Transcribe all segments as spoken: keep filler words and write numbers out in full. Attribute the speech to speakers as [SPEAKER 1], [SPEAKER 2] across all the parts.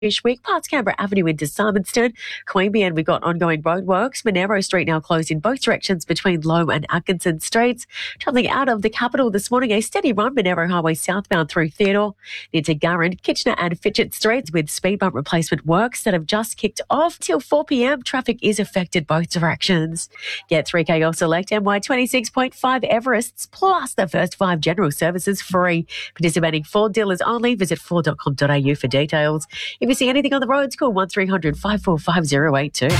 [SPEAKER 1] Week, past Canberra Avenue into Symonston. Queanbeyan, we've got ongoing roadworks. Monero Street now closed in both directions between Loam and Atkinson Streets. Travelling out of the capital this morning, a steady run Monero Highway southbound through Theodore into Garran, Kitchener and Fitchett Streets with speed bump replacement works that have just kicked off. Till four p.m, traffic is affected both directions. Get three K off select M Y twenty-six point five Everests plus the first five general services free. Participating Ford dealers only. Visit ford dot com dot a u for details. If you see anything on the roads, call one three hundred five four five zero eight two.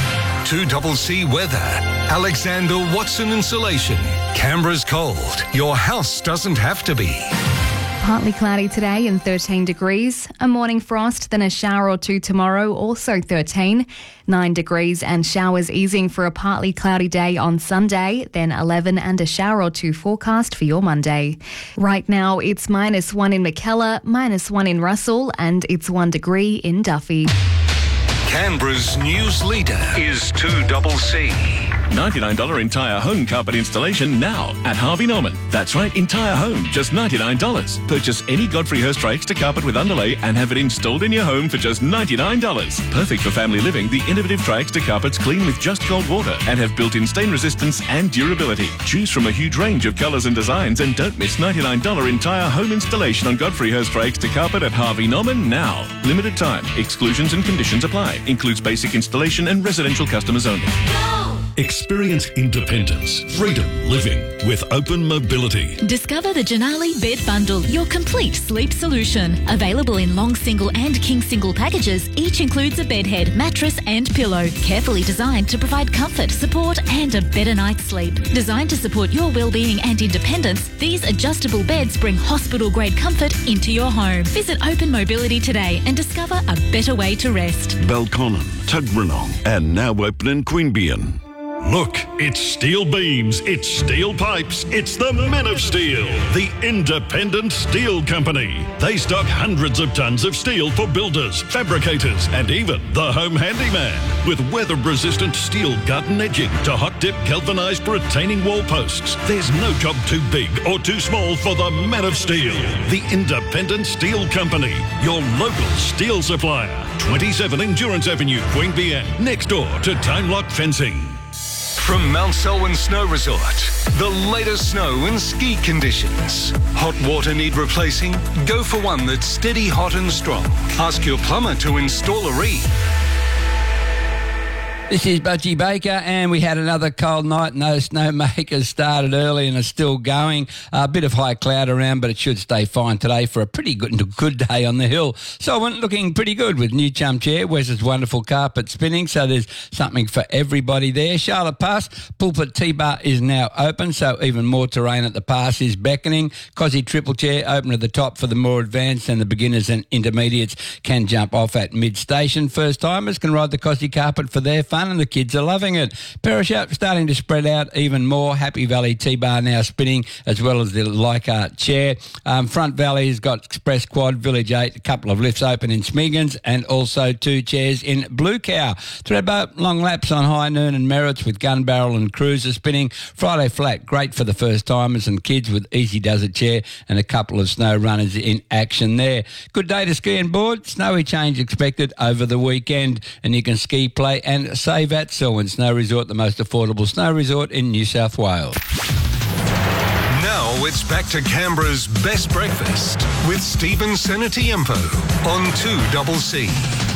[SPEAKER 2] two C C weather. Alexander Watson Insulation. Canberra's cold. Your house doesn't have to be.
[SPEAKER 3] Partly cloudy today and thirteen degrees. A morning frost, then a shower or two tomorrow, also thirteen. nine degrees and showers easing for a partly cloudy day on Sunday, then eleven and a shower or two forecast for your Monday. Right now, it's minus one in Mackellar, minus one in Russell, and it's one degree in Duffy.
[SPEAKER 2] Canberra's news leader is two C C.
[SPEAKER 4] ninety-nine dollars entire home carpet installation now at Harvey Norman. That's right, entire home, just ninety-nine dollars. Purchase any Godfrey Hirst rakes to carpet with underlay and have it installed in your home for just ninety-nine dollars. Perfect for family living, the innovative Trax to carpets clean with just cold water and have built-in stain resistance and durability. Choose from a huge range of colours and designs and don't miss ninety-nine dollars entire home installation on Godfrey Hirst rakes to carpet at Harvey Norman now. Limited time. Exclusions and conditions apply. Includes basic installation and residential customers only.
[SPEAKER 5] Experience independence, freedom living with Open Mobility.
[SPEAKER 6] Discover the Janali Bed Bundle, your complete sleep solution. Available in long single and king single packages, each includes a bed head, mattress and pillow. Carefully designed to provide comfort, support and a better night's sleep. Designed to support your well-being and independence, these adjustable beds bring hospital-grade comfort into your home. Visit Open Mobility today and discover a better way to rest.
[SPEAKER 5] Balconnen, Tuggeranong and now open in Queanbeyan. Look, it's steel beams, it's steel pipes, it's the Men of Steel, the independent steel company. They stock hundreds of tons of steel for builders, fabricators, and even the home handyman. With weather-resistant steel garden edging to hot-dip galvanised retaining wall posts, there's no job too big or too small for the Men of Steel, the independent steel company, your local steel supplier. twenty-seven Endurance Avenue, Queanbeyan, next door to Time Lock Fencing.
[SPEAKER 2] From Mount Selwyn Snow Resort, the latest snow and ski conditions. Hot water need replacing? Go for one that's steady, hot and strong. Ask your plumber to install a reed.
[SPEAKER 7] This is Budgie Baker, and we had another cold night, and those snowmakers started early and are still going. A bit of high cloud around, but it should stay fine today for a pretty good good day on the hill. So I went looking pretty good with New Chum Chair, Wes's wonderful carpet spinning, so there's something for everybody there. Charlotte Pass, Pulpit T-Bar is now open, so even more terrain at the pass is beckoning. Cosy Triple Chair open at the top for the more advanced, and the beginners and intermediates can jump off at mid-station. First-timers can ride the Cosy carpet for their fun, and the kids are loving it. Parachute starting to spread out even more. Happy Valley T-Bar now spinning, as well as the Leichhardt Chair. Um, Front Valley's got Express Quad, Village eight, a couple of lifts open in Smiggins, and also two chairs in Blue Cow. Threadboat, long laps on High Noon and Merritts with Gun Barrel and Cruiser spinning. Friday Flat, great for the first-timers and kids with Easy Does It Chair, and a couple of snow runners in action there. Good day to ski and board. Snowy change expected over the weekend, and you can ski, play and save at Selwyn Snow Resort, the most affordable snow resort in New South Wales.
[SPEAKER 2] Now it's back to Canberra's best breakfast with Stephen Senatiempo on two C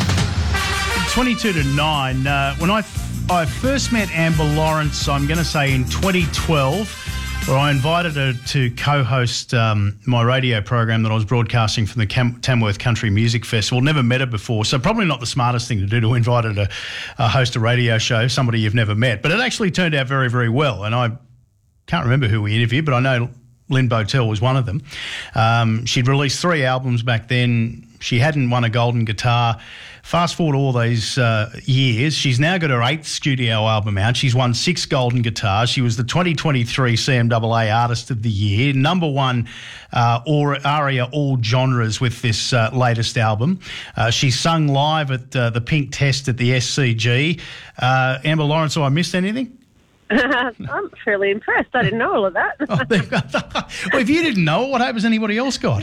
[SPEAKER 2] C.
[SPEAKER 8] twenty-two to nine. Uh, when I, I first met Amber Lawrence, I'm going to say in twenty twelve, where I invited her to co-host um, my radio program that I was broadcasting from the Cam- Tamworth Country Music Festival. Never met her before, so probably not the smartest thing to do to invite her to uh, host a radio show, somebody you've never met. But it actually turned out very, very well, and I can't remember who we interviewed, but I know Lynn Botel was one of them. Um, she'd released three albums back then. She hadn't won a golden guitar. Fast forward all these uh, years, she's now got her eighth studio album out. She's won six golden guitars. She was the twenty twenty-three C M A A Artist of the Year, number one uh, or aria all genres with this uh, latest album. Uh, she sung live at uh, the Pink Test at the S C G. Uh, Amber Lawrence, have I missed anything?
[SPEAKER 9] I'm fairly impressed. I didn't know all of that.
[SPEAKER 8] Oh, well, if you didn't know, what hope has anybody else got?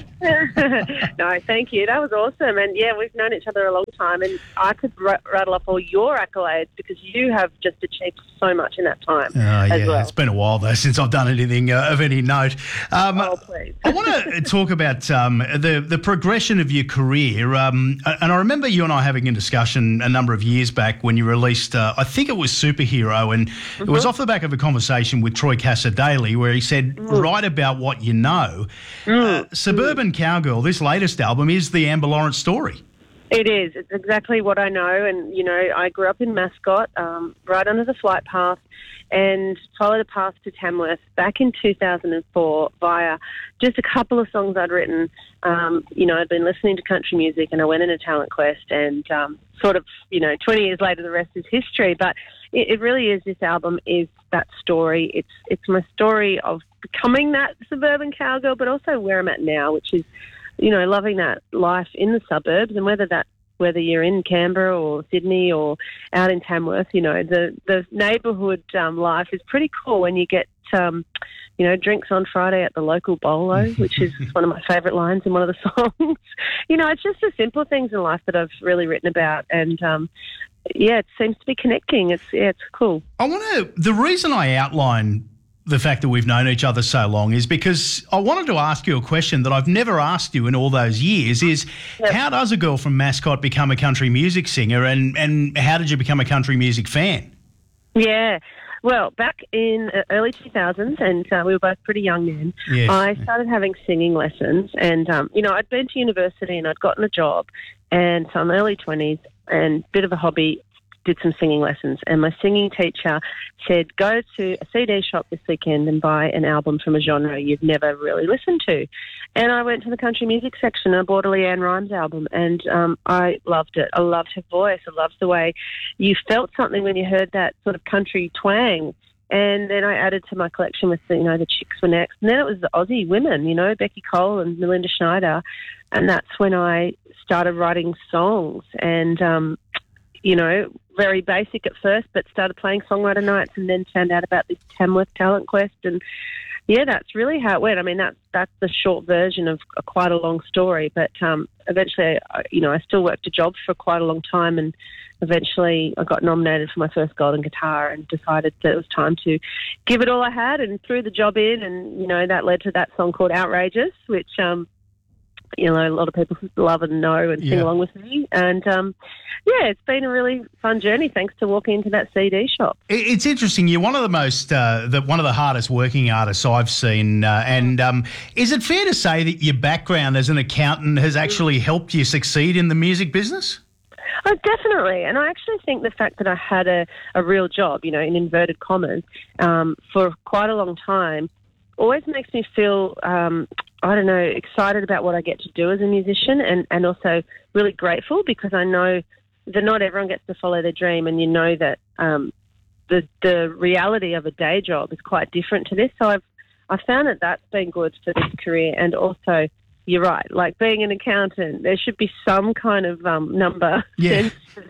[SPEAKER 9] No, thank you. That was awesome. And, yeah, we've known each other a long time, and I could r- rattle off all your accolades because you have just achieved so much in that time
[SPEAKER 8] uh,
[SPEAKER 9] as
[SPEAKER 8] yeah,
[SPEAKER 9] well.
[SPEAKER 8] It's been a while, though, since I've done anything uh, of any note. Um,
[SPEAKER 9] oh, please.
[SPEAKER 8] I want to talk about um, the, the progression of your career. Um, and I remember you and I having a discussion a number of years back when you released, uh, I think it was Superhero, and mm-hmm. it was off the back of a conversation with Troy Cassar-Daley where he said, mm. write about what you know. Mm. Uh, Suburban mm. Cowgirl, this latest album, is the Amber Lawrence story.
[SPEAKER 9] It is. It's exactly what I know. And, you know, I grew up in Mascot, um, right under the flight path, and followed a path to Tamworth back in two thousand four via just a couple of songs I'd written. Um, you know, I'd been listening to country music and I went into Talent Quest and um, sort of, you know, twenty years later, the rest is history. But it, it really is, this album is that story. It's, it's my story of becoming that suburban cowgirl, but also where I'm at now, which is, you know, loving that life in the suburbs, and whether that whether you're in Canberra or Sydney or out in Tamworth, you know, the, the neighbourhood um, life is pretty cool when you get, um, you know, drinks on Friday at the local bolo, which is one of my favourite lines in one of the songs. You know, it's just the simple things in life that I've really written about, and um, yeah, it seems to be connecting. It's yeah, it's cool.
[SPEAKER 8] I want to. The reason I outline the fact that we've known each other so long is because I wanted to ask you a question that I've never asked you in all those years is yep. how does a girl from Mascot become a country music singer, and, and how did you become a country music fan?
[SPEAKER 9] Yeah, well, back in uh, early two thousands, and uh, we were both pretty young then, yes. I started having singing lessons, and, um, you know, I'd been to university and I'd gotten a job, and so I'm early twenties and bit of a hobby, did some singing lessons, and my singing teacher said, go to a C D shop this weekend and buy an album from a genre you've never really listened to. And I went to the country music section and I bought a Leanne Rimes album, and um, I loved it. I loved her voice. I loved the way you felt something when you heard that sort of country twang. And then I added to my collection with, the, you know, the chicks were next. And then it was the Aussie women, you know, Becky Cole and Melinda Schneider. And that's when I started writing songs, and, um, you know, very basic at first, but started playing songwriter nights, and then found out about this Tamworth Talent Quest. And yeah, that's really how it went. I mean, that's that's the short version of a, quite a long story. But um, eventually, I, you know, I still worked a job for quite a long time, and eventually I got nominated for my first Golden Guitar and decided that it was time to give it all I had, and threw the job in. And, you know, that led to that song called Outrageous, which, um, you know, a lot of people love and know and sing yeah. along with me. And, um, yeah, it's been a really fun journey thanks to walking into that C D shop.
[SPEAKER 8] It's interesting. You're one of the most, uh, the, one of the hardest working artists I've seen. Uh, and um, is it fair to say that your background as an accountant has actually helped you succeed in the music business?
[SPEAKER 9] Oh, definitely. And I actually think the fact that I had a, a real job, you know, in inverted commas, um, for quite a long time always makes me feel, um, I don't know, excited about what I get to do as a musician, and, and also really grateful because I know that not everyone gets to follow their dream, and you know that um, the the reality of a day job is quite different to this. So I've I found that that's been good for this career, and also you're right, like being an accountant, there should be some kind of um, number
[SPEAKER 8] yeah.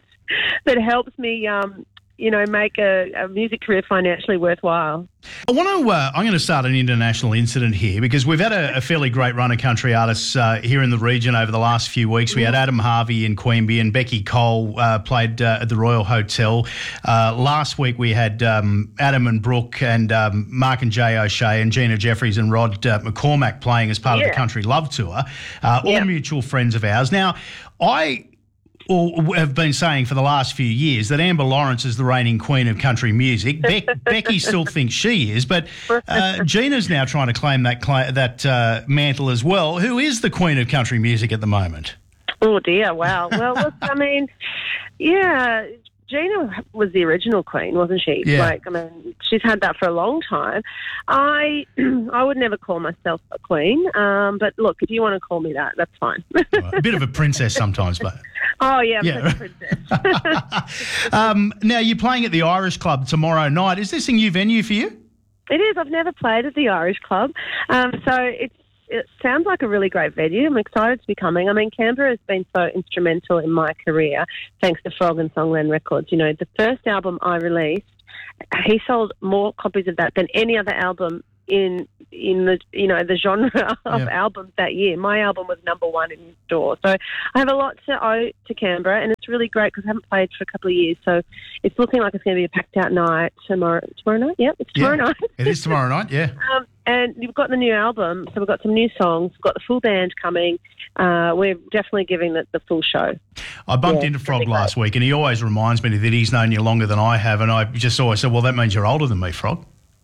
[SPEAKER 9] that helps me, um, you know, make a, a music career financially worthwhile.
[SPEAKER 8] I want to. Uh, I'm going to start an international incident here because we've had a, a fairly great run of country artists uh, here in the region over the last few weeks. We had Adam Harvey in Queanbeyan, and Becky Cole uh, played uh, at the Royal Hotel. Uh, last week we had um, Adam and Brooke and um, Mark and Jay O'Shea and Gina Jeffries and Rod uh, McCormack playing as part yeah. of the Country Love Tour, uh, all yep. mutual friends of ours. Now, I... or have been saying for the last few years that Amber Lawrence is the reigning queen of country music. Be- Becky still thinks she is, but uh, Gina's now trying to claim that cl- that uh, mantle as well. Who is the queen of country music at the moment?
[SPEAKER 9] Oh, dear, wow. Well, look, I mean, yeah, Gina was the original queen, wasn't she?
[SPEAKER 8] Yeah.
[SPEAKER 9] Like, I mean, she's had that for a long time. I I would never call myself a queen, um, but look, if you want to call me that, that's fine.
[SPEAKER 8] Right. A bit of a princess sometimes, but...
[SPEAKER 9] Oh, yeah, I'm
[SPEAKER 8] yeah.
[SPEAKER 9] a princess.
[SPEAKER 8] um, now, you're playing at the Irish Club tomorrow night. Is this a new venue for you?
[SPEAKER 9] It is. I've never played at the Irish Club, um, so it's it sounds like a really great venue. I'm excited to be coming. I mean, Canberra has been so instrumental in my career, thanks to Frog and Songland Records. You know, the first album I released he sold more copies of that than any other album in in the you know the genre of
[SPEAKER 8] yeah.
[SPEAKER 9] albums that year. My album was number one in his store. So I have a lot to owe to Canberra, and it's really great because I haven't played for a couple of years. So it's looking like it's going to be a packed out night tomorrow. Tomorrow night, yep, it's tomorrow
[SPEAKER 8] yeah,
[SPEAKER 9] night.
[SPEAKER 8] It is tomorrow night, yeah.
[SPEAKER 9] Um, and you've got the new album, so we've got some new songs. We've got the full band coming. Uh, we're definitely giving the, the full show.
[SPEAKER 8] I bumped
[SPEAKER 9] yeah,
[SPEAKER 8] into Frog last week, and he always reminds me that he's known you longer than I have, and I just always said, well, that means you're older than me, Frog.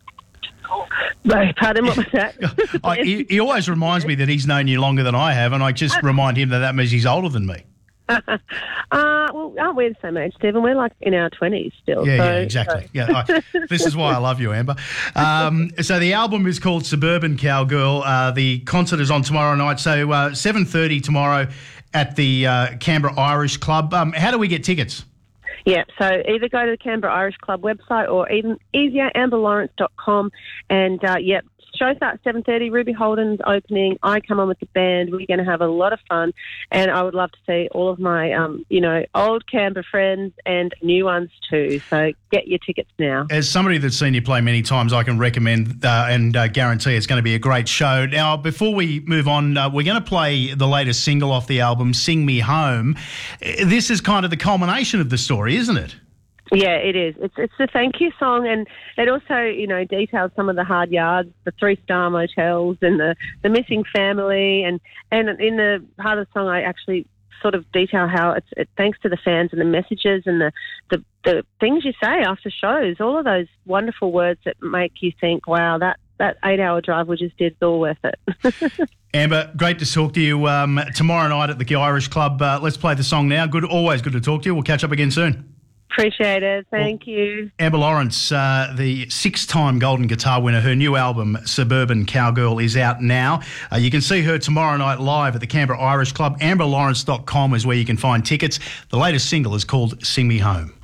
[SPEAKER 9] No, pardon, what was that?
[SPEAKER 8] I, he, he always reminds me that he's known you longer than I have, and I just remind him that that means he's older than me.
[SPEAKER 9] uh, well, aren't we the same age, Stephen? We're like in our twenties still.
[SPEAKER 8] Yeah,
[SPEAKER 9] so,
[SPEAKER 8] yeah, exactly. So. Yeah, I, this is why I love you, Amber. Um, so the album is called Suburban Cowgirl. Uh, the concert is on tomorrow night, so uh, seven thirty tomorrow at the uh, Canberra Irish Club. Um, how do we get tickets?
[SPEAKER 9] Yeah, so either go to the Canberra Irish Club website or even easier, amber lawrence dot com. And, uh, yep, show starts at seven thirty. Ruby Holden's opening. I come on with the band. We're going to have a lot of fun. And I would love to see all of my, um, you know, old Canberra friends and new ones too. So get your tickets now.
[SPEAKER 8] As somebody that's seen you play many times, I can recommend uh, and uh, guarantee it's going to be a great show. Now, before we move on, uh, we're going to play the latest single off the album, Sing Me Home. This is kind of the culmination of the story, isn't it?
[SPEAKER 9] Yeah, it is. It's it's a thank you song, and it also, you know, details some of the hard yards, the three-star motels and the, the missing family. And, and in the part of the song, I actually sort of detail how it's it, thanks to the fans and the messages and the, the, the things you say after shows, all of those wonderful words that make you think, wow, that, that eight-hour drive we just did is all worth it.
[SPEAKER 8] Amber, great to talk to you. Um, tomorrow night at the Irish Club, uh, let's play the song now. Good, always good to talk to you. We'll catch up again soon.
[SPEAKER 9] Appreciate it. Thank well, you.
[SPEAKER 8] Amber Lawrence, uh, the six-time Golden Guitar winner, her new album, Suburban Cowgirl, is out now. Uh, you can see her tomorrow night live at the Canberra Irish Club. amber lawrence dot com is where you can find tickets. The latest single is called Sing Me Home.